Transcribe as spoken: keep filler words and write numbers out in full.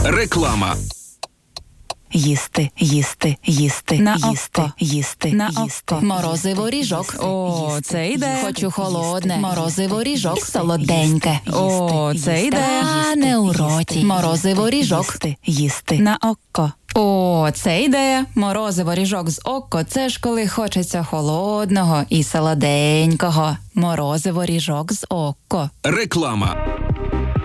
Реклама. Їсти, їсти, їсти, На їсти, око. їсти, На їсти. око. Морозиво ріжок. О, це ідея. Хочу холодне. Морозиво ріжок. Їсти, Солоденьке. О, це ідея. Та не у роті. Морозиво ріжок. Їсти, їсти. На око. О, це ідея. Морозиво ріжок з око. Це ж коли хочеться холодного і солоденького. Морозиво ріжок з око. Реклама.